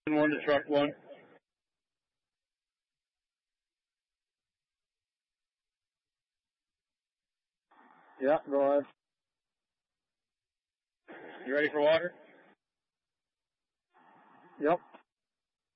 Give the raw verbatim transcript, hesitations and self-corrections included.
One to truck one. Yeah, go ahead. You ready for water? Yep.